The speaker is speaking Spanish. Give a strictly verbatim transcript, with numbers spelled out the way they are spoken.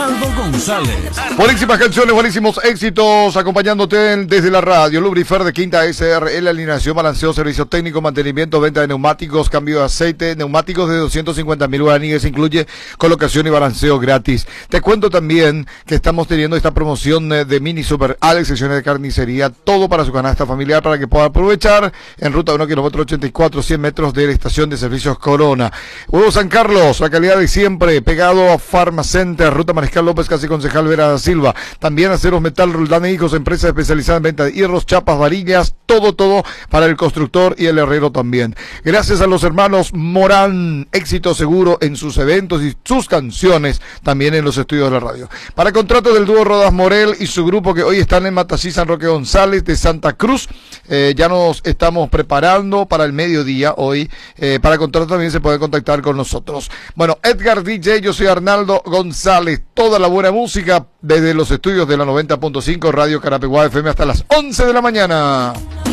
Arnaldo González. Buenísimas canciones, buenísimos éxitos, acompañándote desde la radio. Lubrifer de Quinta S R L, alineación, balanceo, servicio técnico, mantenimiento, venta de neumáticos, cambio de aceite, neumáticos de doscientos cincuenta mil guaraníes, incluye colocación y balanceo gratis. Te cuento también que estamos teniendo esta promoción de Mini Super Alex, secciones de carnicería, todo para su canasta familiar para que pueda aprovechar en ruta uno, kilómetro ochenta y cuatro, cien metros de la estación de servicios Corona. Huevo San Carlos, la calidad de siempre, pegado a Pharma Center, ruta Mariscal López, casi concejal Vera da Silva. También Aceros Metal Roldán e Hijos, empresa especializada en venta de hierros, chapas, varillas, todo, todo para el constructor y el herrero también. Gracias a los hermanos Morán, éxito seguro en sus eventos y sus canciones, también en los estudios de la radio. Para contrato del dúo Rodas Morel y su grupo que hoy están en Matasí, San Roque González de Santa Cruz, eh, ya nos estamos preparando para el mediodía hoy. Eh, para contrato también se puede contactar con nosotros. Bueno, Edgar D J, yo soy Arnaldo González, toda la buena música desde los estudios de la noventa punto cinco Radio Carapeguá F M hasta las once de la mañana.